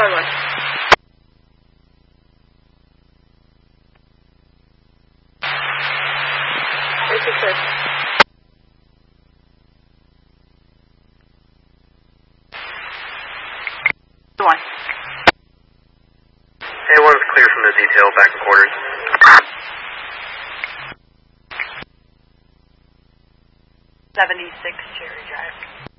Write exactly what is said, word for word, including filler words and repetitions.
Squad one. Where's the first? One. Hey, one is clear from the detail back in quarters. seventy-six Cherry Drive.